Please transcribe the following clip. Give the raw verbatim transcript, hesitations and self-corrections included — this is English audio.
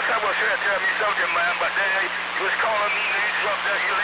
was trying to tell me something, man, but then he was calling me and he dropped that, you